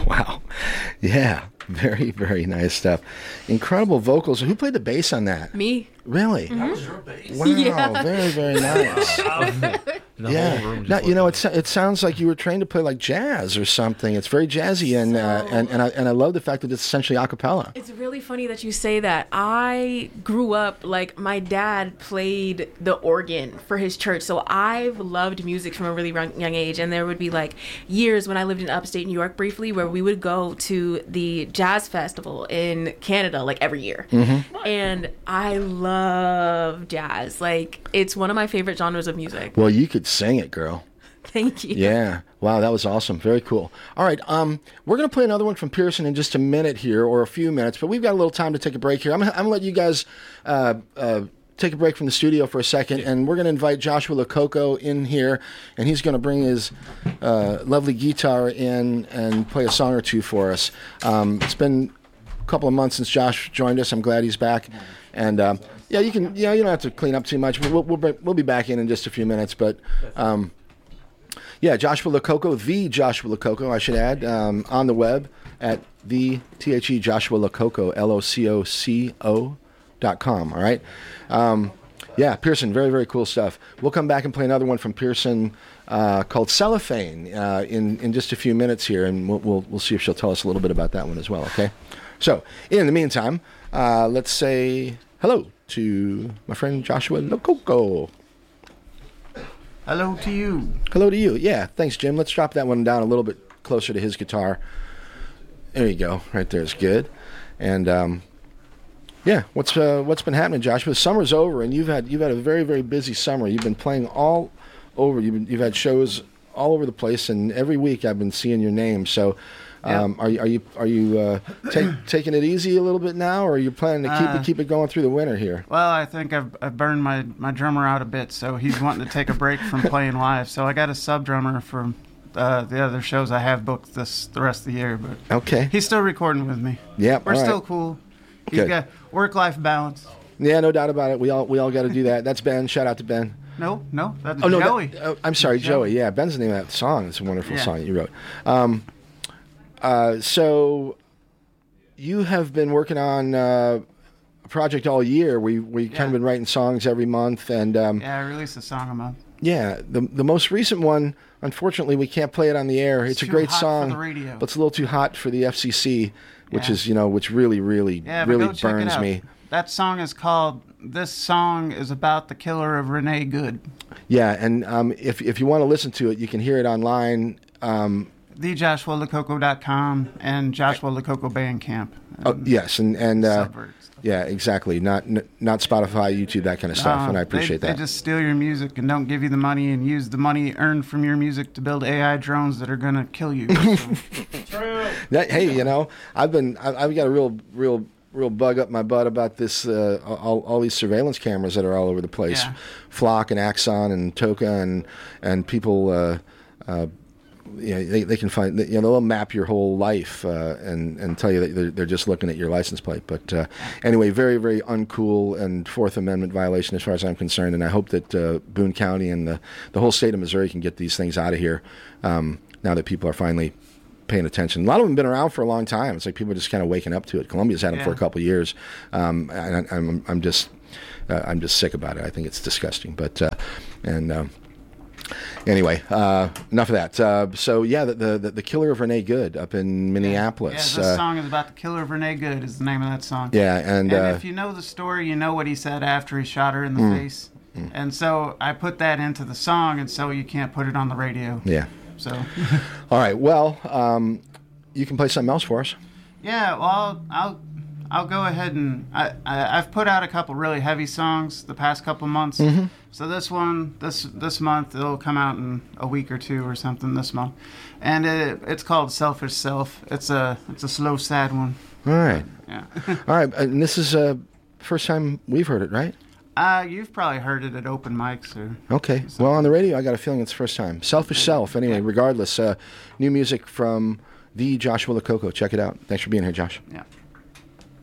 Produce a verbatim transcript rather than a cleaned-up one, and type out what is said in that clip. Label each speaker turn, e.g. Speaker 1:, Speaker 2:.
Speaker 1: Wow. Yeah. Very, very nice stuff. Incredible vocals. Who played the bass on that?
Speaker 2: Me.
Speaker 1: Really?
Speaker 2: Mm-hmm.
Speaker 3: That was your bass.
Speaker 1: Wow.
Speaker 2: Yeah.
Speaker 1: Very, very nice.
Speaker 3: The
Speaker 1: Yeah.
Speaker 3: whole room just
Speaker 1: Now, you know,
Speaker 3: looked
Speaker 1: it, it sounds like you were trained to play like jazz or something. It's very jazzy, and uh,
Speaker 2: So-
Speaker 1: and and I, and I love the fact that it's essentially a cappella.
Speaker 2: It's really funny that you say that. I grew up, like, my dad played the organ for his church, so I've loved music from a really young young age. And there would be, like, years when I lived in upstate New York briefly where we would go to the jazz festival in Canada, like, every year.
Speaker 1: Mm-hmm.
Speaker 2: And I love jazz. Like, it's one of my favorite genres of music.
Speaker 1: Well, you could sing it, girl.
Speaker 2: Thank you.
Speaker 1: Yeah. Wow, that was awesome. Very cool. All right, um, we're going to play another one from Pearson in just a minute here, or a few minutes, but we've got a little time to take a break here. I'm, I'm going to let you guys uh, uh, take a break from the studio for a second, and we're going to invite Joshua Lococo in here, and he's going to bring his uh, lovely guitar in and play a song or two for us. Um, it's been a couple of months since Josh joined us. I'm glad he's back. And um, yeah, you can. Yeah, you don't have to clean up too much. We'll we'll, be, we'll be back in in just a few minutes. But um, yeah, Joshua Lococo, the Joshua Lococo, I should add, um, on the web at the T H E Joshua Lococo, L O C O C O dot com. All right. Um, yeah, Pearson, very very cool stuff. We'll come back and play another one from Pearson uh, called Cellophane uh, in in just a few minutes here, and we'll, we'll we'll see if she'll tell us a little bit about that one as well. Okay. So in the meantime, uh, let's say hello to my friend Joshua Lococo.
Speaker 4: Hello to you.
Speaker 1: Hello to you. Yeah, thanks, Jim. Let's drop that one down a little bit closer to his guitar. There you go. Right there is good. And um, yeah, what's uh, what's been happening, Joshua? Summer's over, and you've had you've had a very very busy summer. You've been playing all over. You've been, you've had shows all over the place, and every week I've been seeing your name. So. Um,
Speaker 4: Yep.
Speaker 1: Are you are you are you uh, take, taking it easy a little bit now, or are you planning to keep
Speaker 4: Uh,
Speaker 1: it keep it going through the winter here?
Speaker 4: Well, I think I've, I've burned my, my drummer out a bit, so he's wanting to take a break from playing live. So I got a sub drummer from uh, the other shows I have booked this the rest of the year, but
Speaker 1: Okay.
Speaker 4: he's still recording with me.
Speaker 1: Yep.
Speaker 4: We're
Speaker 1: all right.
Speaker 4: still cool. He's
Speaker 1: Good.
Speaker 4: got work-life balance.
Speaker 1: Yeah, no doubt about it. We all we all got to do that. That's Ben. Shout out to Ben.
Speaker 4: No, no, that's
Speaker 1: Oh no,
Speaker 4: Joey.
Speaker 1: that- oh, I'm sorry, Joey.
Speaker 4: Joey.
Speaker 1: Yeah, Ben's the name of that song. It's a wonderful
Speaker 4: Yeah.
Speaker 1: song that you wrote. Um, uh, so you have been working on uh, a project all year. We we kind
Speaker 4: Yeah.
Speaker 1: of been writing songs every month, and um,
Speaker 4: Yeah, I released a song a month.
Speaker 1: yeah, the the most recent one. Unfortunately, we can't play it on the air. It's,
Speaker 4: It's
Speaker 1: a
Speaker 4: too
Speaker 1: great
Speaker 4: hot for
Speaker 1: song,
Speaker 4: the radio.
Speaker 1: but it's a little too hot for the F C C, which
Speaker 4: Yeah.
Speaker 1: is you know which really really
Speaker 4: Yeah, but
Speaker 1: really
Speaker 4: go check it
Speaker 1: burns
Speaker 4: out.
Speaker 1: me.
Speaker 4: That song is called "This Song Is About the Killer of Renee Good."
Speaker 1: Yeah, and um, if if you want to listen to it, you can hear it online. Um,
Speaker 4: the joshua lococo dot com and Joshua Lococo Bandcamp.
Speaker 1: oh, yes, and and uh,
Speaker 4: Subvert stuff.
Speaker 1: yeah, exactly. Not n- not Spotify, YouTube, that kind of stuff,
Speaker 4: Uh,
Speaker 1: and I appreciate
Speaker 4: they,
Speaker 1: that.
Speaker 4: They just steal your music and don't give you the money and use the money earned from your music to build A I drones that are going to kill you. So,
Speaker 1: That- hey, you know, I've been I, I've got a real real real bug up my butt about this uh, all, all these surveillance cameras that are all over the place.
Speaker 4: Yeah.
Speaker 1: Flock and Axon and Toka and and people uh, uh, you know, they, they can find, you know, they'll map your whole life uh, and, and tell you that they're, they're just looking at your license plate. But uh, anyway, very, very uncool and Fourth Amendment violation as far as I'm concerned. And I hope that uh, Boone County and the, the whole state of Missouri can get these things out of here um, now that people are finally paying attention. A lot of them have been around for a long time. It's like people are just kind of waking up to it. Columbia's had them
Speaker 4: Yeah.
Speaker 1: for a couple of years. Um, and I, I'm, I'm just uh, I'm just sick about it. I think it's disgusting. But uh, and um, Anyway, uh, enough of that. Uh, so yeah, the, the the killer of Renee Good up in Minneapolis.
Speaker 4: Yeah, this
Speaker 1: uh,
Speaker 4: song is about the killer of Renee Good is the name of that song.
Speaker 1: yeah, and,
Speaker 4: And
Speaker 1: uh,
Speaker 4: if you know the story, you know what he said after he shot her in the
Speaker 1: Mm.
Speaker 4: face. And so I put that into the song, and so you can't put it on the radio.
Speaker 1: yeah.
Speaker 4: So,
Speaker 1: All right. Well, um, you can play something else for us.
Speaker 4: yeah, well, I'll, I'll, I'll go ahead and I, I, I've put out a couple really heavy songs the past couple months.
Speaker 1: Mm-hmm.
Speaker 4: So this one, this this month, it'll come out in a week or two or something this month, and it, it's called "Selfish Self." It's a it's a slow, sad one.
Speaker 1: All right.
Speaker 4: Yeah.
Speaker 1: All right. And this is uh, first time we've heard it, right?
Speaker 4: Uh, you've probably heard it at open mics or.
Speaker 1: Okay. Well, on the radio, I got a feeling it's the first time. Selfish Self. Anyway, regardless, uh, new music from the Joshua Lococo. Check it out. Thanks for being here, Josh.
Speaker 4: Yeah.